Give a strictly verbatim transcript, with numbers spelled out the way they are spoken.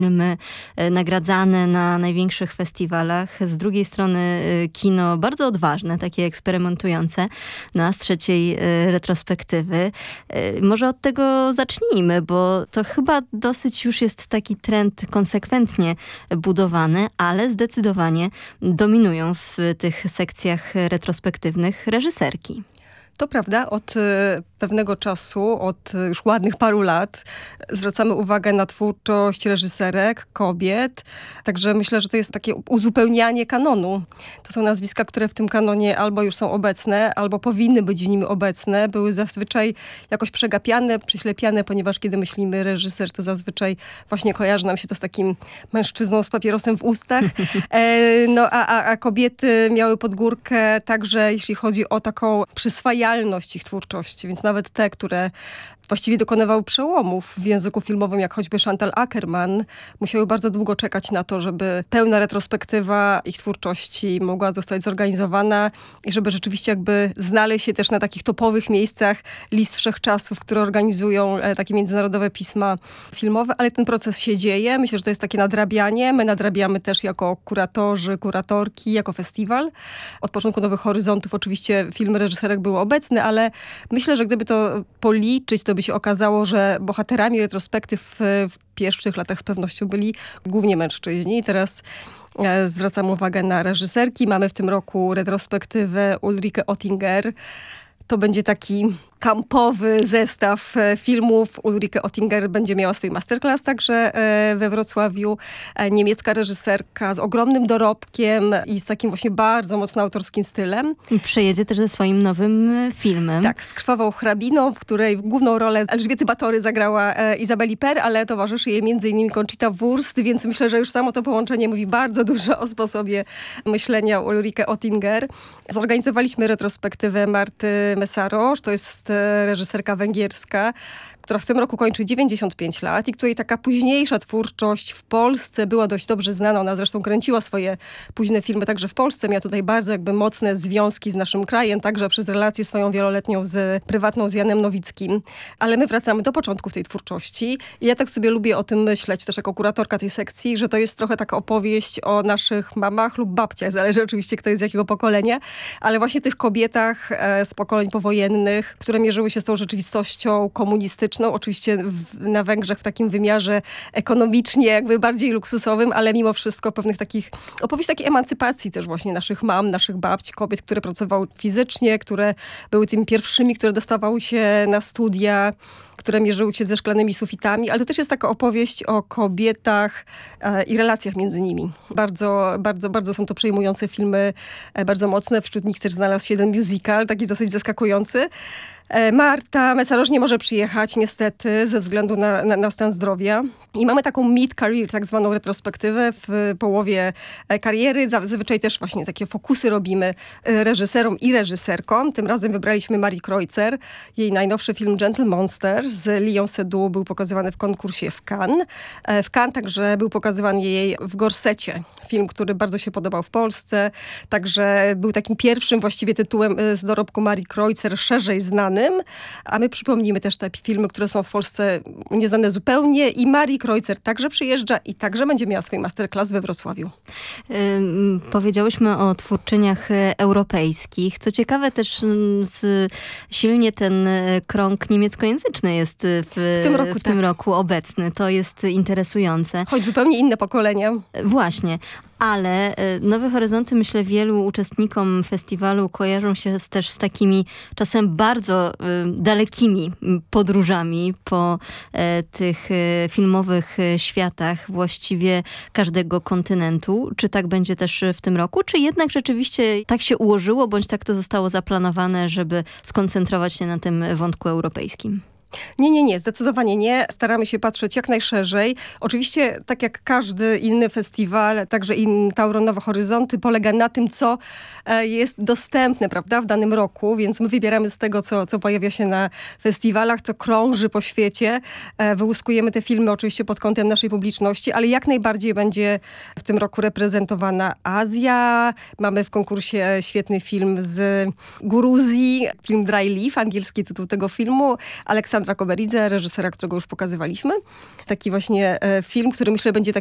filmy nagradzane na największych festiwalach. Z drugiej strony kino bardzo odważne, takie eksperymentujące. No a z trzeciej retrospektywy. Może od tego zacznijmy, bo to chyba dosyć już jest taki trend konsekwentnie budowany, ale zdecydowanie dominują w tych sekcjach retrospektywnych reżyserki. To prawda, od pewnego czasu, od już ładnych paru lat zwracamy uwagę na twórczość reżyserek, kobiet. Także myślę, że to jest takie uzupełnianie kanonu. To są nazwiska, które w tym kanonie albo już są obecne, albo powinny być w nim obecne. Były zazwyczaj jakoś przegapiane, prześlepiane, ponieważ kiedy myślimy reżyser, to zazwyczaj właśnie kojarzy nam się to z takim mężczyzną z papierosem w ustach. E, no a, a, a kobiety miały pod górkę także, jeśli chodzi o taką przyswajalność ich twórczości, więc nawet te, które właściwie dokonywały przełomów w języku filmowym, jak choćby Chantal Akerman, musiały bardzo długo czekać na to, żeby pełna retrospektywa ich twórczości mogła zostać zorganizowana i żeby rzeczywiście jakby znaleźć się też na takich topowych miejscach list wszechczasów, które organizują e, takie międzynarodowe pisma filmowe, ale ten proces się dzieje. Myślę, że to jest takie nadrabianie. My nadrabiamy też jako kuratorzy, kuratorki, jako festiwal. Od początku Nowych Horyzontów oczywiście filmy reżyserek były obecne, ale myślę, że gdyby to policzyć, to by się okazało, że bohaterami retrospektyw w, w pierwszych latach z pewnością byli głównie mężczyźni. I teraz e, zwracam uwagę na reżyserki. Mamy w tym roku retrospektywę Ulrike Oettinger. To będzie taki kampowy zestaw filmów. Ulrike Oettinger będzie miała swój masterclass także we Wrocławiu. Niemiecka reżyserka z ogromnym dorobkiem i z takim właśnie bardzo mocno autorskim stylem. I przejedzie też ze swoim nowym filmem. Tak, z Krwawą hrabiną, w której główną rolę Elżbiety Batory zagrała Izabeli Per, ale towarzyszy jej między innymi Conchita Wurst, więc myślę, że już samo to połączenie mówi bardzo dużo o sposobie myślenia Ulrike Oettinger. Zorganizowaliśmy retrospektywę Marty Mesarosz, to jest reżyserka węgierska, która w tym roku kończy dziewięćdziesiąt pięć lat i której taka późniejsza twórczość w Polsce była dość dobrze znana. Ona zresztą kręciła swoje późne filmy także w Polsce. Miała tutaj bardzo jakby mocne związki z naszym krajem, także przez relację swoją wieloletnią z prywatną z Janem Nowickim. Ale my wracamy do początków tej twórczości i ja tak sobie lubię o tym myśleć też jako kuratorka tej sekcji, że to jest trochę taka opowieść o naszych mamach lub babciach, zależy oczywiście kto jest z jakiego pokolenia, ale właśnie tych kobietach e, z pokoleń powojennych, które mierzyły się z tą rzeczywistością komunistyczną, oczywiście w, na Węgrzech w takim wymiarze ekonomicznie jakby bardziej luksusowym, ale mimo wszystko pewnych takich, opowieść takiej emancypacji też właśnie naszych mam, naszych babci, kobiet, które pracowały fizycznie, które były tymi pierwszymi, które dostawały się na studia, które mierzyły się ze szklanymi sufitami, ale to też jest taka opowieść o kobietach e, i relacjach między nimi. Bardzo, bardzo, bardzo są to przejmujące filmy, e, bardzo mocne. Wśród nich też znalazł się jeden musical, taki dosyć zaskakujący. E, Marta Mesarosz nie może przyjechać niestety ze względu na, na, na stan zdrowia. I mamy taką mid-career, tak zwaną retrospektywę w połowie e, kariery. Zazwyczaj też właśnie takie fokusy robimy e, reżyserom i reżyserkom. Tym razem wybraliśmy Marii Kreutzer. Jej najnowszy film Gentle Monster z Lią Seydoux był pokazywany w konkursie w Cannes. W Cannes także był pokazywany jej w Gorsecie. Film, który bardzo się podobał w Polsce. Także był takim pierwszym właściwie tytułem z dorobku Marii Kreutzer szerzej znanym. A my przypomnimy też te filmy, które są w Polsce nieznane zupełnie. I Marii Kreutzer także przyjeżdża i także będzie miała swój masterclass we Wrocławiu. Ym, powiedziałyśmy o twórczyniach europejskich. Co ciekawe też z, silnie ten krąg niemieckojęzyczny jest w, w tym, roku, w tak. tym roku obecny. To jest interesujące. Choć zupełnie inne pokolenia. Właśnie. Ale Nowe Horyzonty, myślę, wielu uczestnikom festiwalu kojarzą się z, też z takimi czasem bardzo y, dalekimi podróżami po y, tych y, filmowych y, światach właściwie każdego kontynentu. Czy tak będzie też w tym roku? Czy jednak rzeczywiście tak się ułożyło, bądź tak to zostało zaplanowane, żeby skoncentrować się na tym wątku europejskim? Nie, nie, nie, zdecydowanie nie. Staramy się patrzeć jak najszerzej. Oczywiście, tak jak każdy inny festiwal, także i Tauro Nowe Horyzonty polega na tym, co jest dostępne, prawda, w danym roku, więc my wybieramy z tego, co, co pojawia się na festiwalach, co krąży po świecie. Wyłuskujemy te filmy oczywiście pod kątem naszej publiczności, ale jak najbardziej będzie w tym roku reprezentowana Azja. Mamy w konkursie świetny film z Gruzji, film Dry Leaf, angielski tytuł tego filmu. Aleksandra Aleksandra Koberidze, reżysera, którego już pokazywaliśmy. Taki właśnie film, który myślę będzie